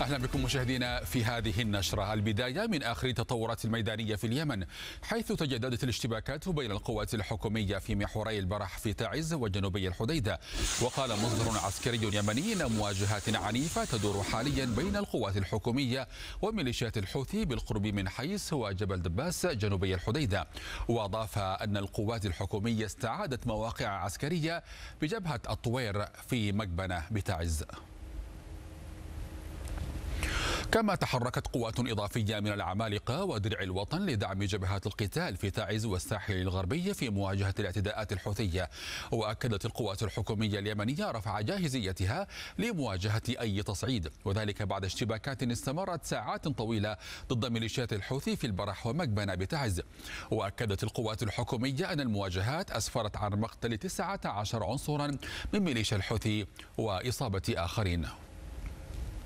أهلا بكم مشاهدينا في هذه النشرة. البداية من آخر التطورات الميدانية في اليمن، حيث تجددت الاشتباكات بين القوات الحكومية في محوري البرح في تعز وجنوبي الحديدة. وقال مصدر عسكري يمني إن مواجهات عنيفة تدور حاليا بين القوات الحكومية وميليشيات الحوثي بالقرب من حيس وجبل دباس جنوبي الحديدة. وأضاف أن القوات الحكومية استعادت مواقع عسكرية بجبهة الطوير في مكبنة بتعز. كما تحركت قوات إضافية من العمالقة ودرع الوطن لدعم جبهات القتال في تعز والساحل الغربي في مواجهة الاعتداءات الحوثية. وأكدت القوات الحكومية اليمنية رفع جاهزيتها لمواجهة أي تصعيد، وذلك بعد اشتباكات استمرت ساعات طويلة ضد ميليشيات الحوثي في البرح ومكبنة بتعز. وأكدت القوات الحكومية أن المواجهات أسفرت عن مقتل 19 عنصرا من ميليشيا الحوثي وإصابة آخرين.